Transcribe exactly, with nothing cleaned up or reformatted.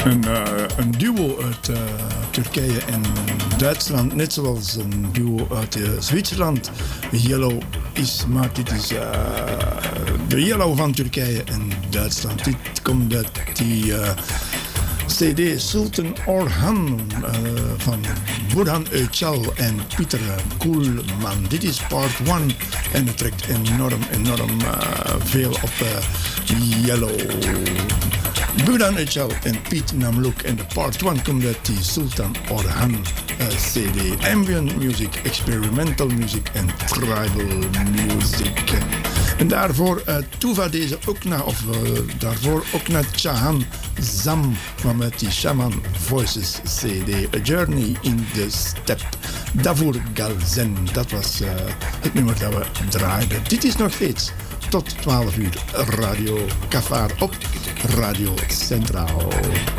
Een, uh, een duo uit uh, Turkije en Duitsland, net zoals een duo uit uh, Zwitserland. Yellow is, maar dit is uh, de Yellow van Turkije en Duitsland. Dit komt uit die uh, C D Sultan Orhan uh, van Burhan Öcal en Pieter Koelman. Dit is part one en het trekt enorm, enorm uh, veel op uh, Yellow. Burhan Öcal en Piet Namloek en de part one komt uit die Sultan Orhan uh, C D. Ambient music, experimental music en tribal music. En daarvoor uh, Tuva deze Okna, of uh, daarvoor Okna Chahan Zam kwam uit die Shaman Voices C D. A Journey in the Steppe. Daarvoor Galzen, dat was uh, het nummer dat we draaiden. Dit is nog steeds tot twaalf uur Radio Cafar op Radio Centraal.